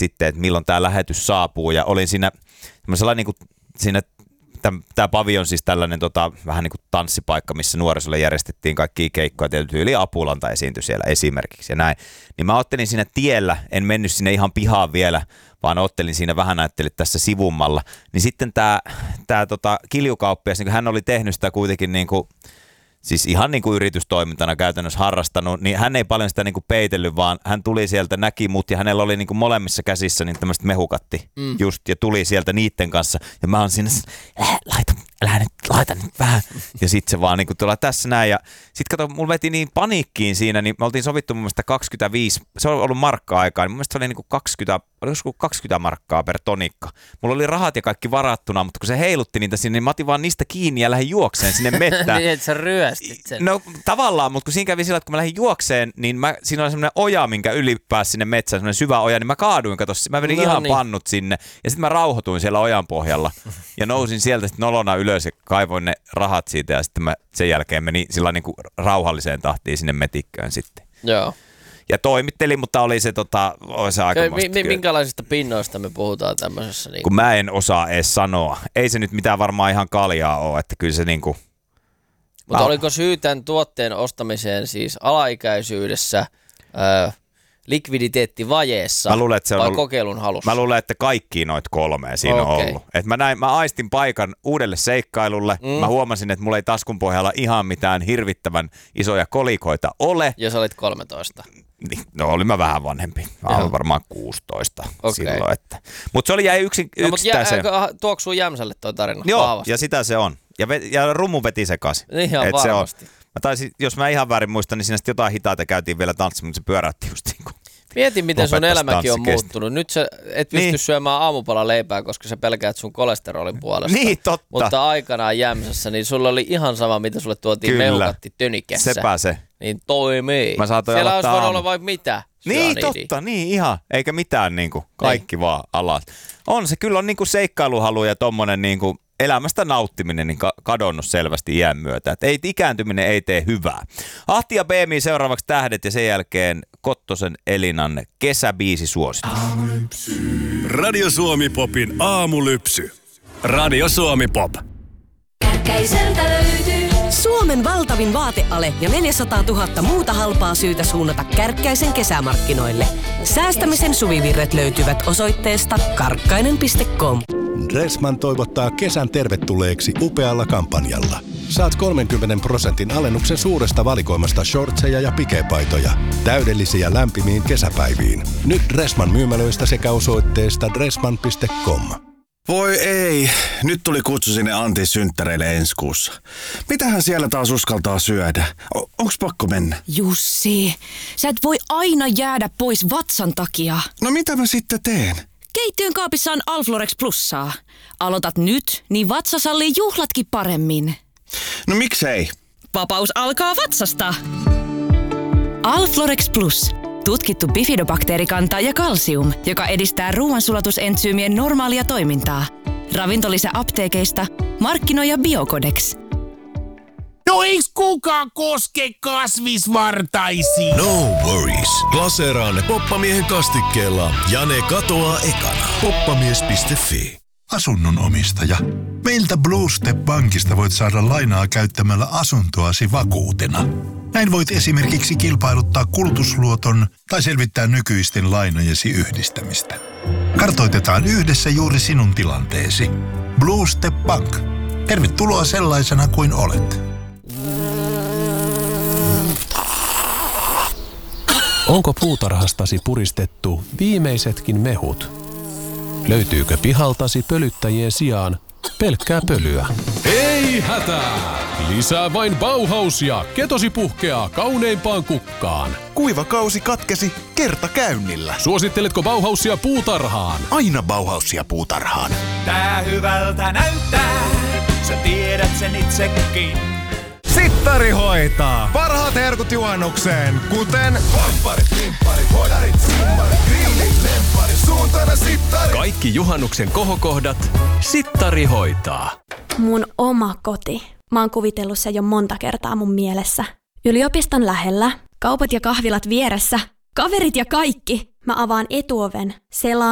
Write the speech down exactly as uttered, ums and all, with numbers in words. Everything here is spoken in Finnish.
sitten, että milloin tämä lähetys saapuu. Ja olin siinä semmoisella niin kuin siinä tämä pavion siis tällainen tota, vähän niin kuin tanssipaikka, missä nuorisolle järjestettiin kaikkia keikkoja, tietysti yli Apulanta esiintyi siellä esimerkiksi ja näin. Niin mä ottelin siinä tiellä, en mennyt sinne ihan pihaan vielä, vaan ottelin siinä vähän ajattelin tässä sivummalla. Niin sitten tämä tää, tota, kiljukauppias, niin hän oli tehnyt sitä kuitenkin niin kuin, siis ihan niin kuin yritystoimintana käytännössä harrastanut, niin hän ei paljon sitä niin kuin peitellyt, vaan hän tuli sieltä, näki mut ja hänellä oli niin kuin molemmissa käsissä niin tämmöistä mehukatti mm. just ja tuli sieltä niitten kanssa ja mä oon siinä, äh, laita, älä nyt, laita nyt vähän ja sit se vaan niin kuin tuolla tässä näin ja sit kato, mulla veti niin paniikkiin siinä, niin me oltiin sovittu mun mielestä kaksikymmentäviisi, se on ollut markka-aikaa, niin mun mielestä se oli niin kuin kaksikymmentä, oliko kaksikymmentä markkaa per tonikka. Mulla oli rahat ja kaikki varattuna, mutta kun se heilutti niitä sinne, niin mä otin vaan niistä kiinni ja lähdin juokseen sinne mettään. Niin, että sä ryöstit sen. No tavallaan, mutta kun siinä kävi sillä, että kun mä lähdin juokseen, niin mä, siinä oli semmoinen oja, minkä yli pääsi sinne metsään, semmoinen syvä oja, niin mä kaaduin, kato, mä vedin no ihan niin. pannut sinne. Ja sitten mä rauhoituin siellä ojan pohjalla ja nousin sieltä sitten nolona ylös ja kaivoin ne rahat siitä ja sitten mä sen jälkeen menin sillä niin kuin rauhalliseen tahtiin sinne metikköön sitten. Joo. Ja toimittelin, mutta oli se, tota, oli se aikamoista. Mi- mi- minkälaisista pinnoista me puhutaan tämmöisessä? Niin... Kun mä en osaa edes sanoa. Ei se nyt mitään varmaan ihan kaljaa ole, että kyllä se niinku... Mutta mä... oliko syy tämän tuotteen ostamiseen siis alaikäisyydessä, öö, likviditeettivajeessa vai ollut... kokeilun halussa? Mä luulen, että kaikki noit kolmea siinä okay. on ollut. Et mä, näin, mä aistin paikan uudelle seikkailulle. Mm. Mä huomasin, että mulla ei taskun pohjalla ihan mitään hirvittävän isoja kolikoita ole. Ja sä olit kolmetoista. No olin mä vähän vanhempi. Mä olin varmaan kuusitoista okay. silloin. Että. Mutta se oli jäi yksin, no, yksittäisen. Mutta jä, tuoksuu Jämsälle toi tarina. Joo, vahvasti. Ja sitä se on. Ja, ve, ja rumu veti sekaisin. Ihan Et varmasti. Se on. Mä taisin, jos mä ihan väärin muistan, niin siinä sitten jotain hitaita käytiin vielä tanssimassa, mutta se pyöräytti just niin kuin. Mieti, miten sun elämäkin on muuttunut. Nyt sä et pysty niin. syömään aamupala leipää, koska sä pelkäät sun kolesterolin puolesta. Niin, totta. Mutta aikanaan Jämsässä, niin sulla oli ihan sama, mitä sulle tuotiin mehukatti tönikessä. Sepä se. Niin toimii. Mä saatoin siellä olisi voinut aamu. olla vaikka mitä. Niin, totta, niin ihan. Eikä mitään niinku, kaikki niin. vaan alas. On se, kyllä on niinku seikkailuhalu ja tommonen niinku elämästä nauttiminen niin kadonnut selvästi iän myötä. Et ei, ikääntyminen ei tee hyvää. Ahti ja B M I seuraavaksi tähdet ja sen jälkeen Kottosen Elinan kesäbiisi suositus. Radio Suomi Popin aamulypsy. Radio Suomi Pop. Kärkkäiseltä löytyy Suomen valtavin vaateale ja neljäsataatuhatta muuta halpaa syytä suunnata Kärkkäisen kesämarkkinoille. Säästämisen suvivirret löytyvät osoitteesta karkkainen piste com. Dressman toivottaa kesän tervetulleeksi upealla kampanjalla. Saat kolmenkymmenen prosentin alennuksen suuresta valikoimasta shortseja ja pikepaitoja. Täydellisiä lämpimiin kesäpäiviin. Nyt Dressman myymälöistä sekä osoitteesta dressman piste com. Voi ei, nyt tuli kutsu sinne Antin synttäreille ensi kuussa. Mitähän siellä taas uskaltaa syödä? O- onks pakko mennä? Jussi, sä et voi aina jäädä pois vatsan takia. No mitä mä sitten teen? Keittiön kaapissa on Alflorex Plussaa. Aloitat nyt, niin vatsa sallii juhlatkin paremmin. No miksei? Vapaus alkaa vatsasta. Alflorex Plus. Tutkittu bifidobakteerikanta ja kalsium, joka edistää ruoansulatusentsyymien normaalia toimintaa. Ravintolisä apteekeista, markkinoija Biocodex. No eiks kukaan koske kasvisvartaisiin? No worries. Glaseeraa ne Poppamiehen kastikkeella ja ne katoaa ekana. poppamies piste fi. Asunnon omistaja. Meiltä Blue Step Bankista voit saada lainaa käyttämällä asuntoasi vakuutena. Näin voit esimerkiksi kilpailuttaa kulutusluoton tai selvittää nykyisten lainojesi yhdistämistä. Kartoitetaan yhdessä juuri sinun tilanteesi. Blue Step Bank. Tervetuloa sellaisena kuin olet. Onko puutarhastasi puristettu viimeisetkin mehut? Löytyykö pihaltasi pölyttäjien sijaan pelkkää pölyä? Ei hätää! Lisää vain Bauhausia. Ketosi puhkeaa kauneimpaan kukkaan. Kuiva kausi katkesi kertakäynnillä. Suositteletko Bauhausia puutarhaan? Aina Bauhausia puutarhaan. Tää hyvältä näyttää, sä tiedät sen itsekin. Sittari hoitaa. Parhaat herkut juhannukseen, kuten Vampparit, limpparit, hodarit, simmarit, grillit, lempparit, suuntana sittari. Kaikki juhannuksen kohokohdat Sittari hoitaa. Mun oma koti. Mä oon kuvitellut sen jo monta kertaa mun mielessä. Yliopiston lähellä, kaupat ja kahvilat vieressä, kaverit ja kaikki. Mä avaan etuoven, selaan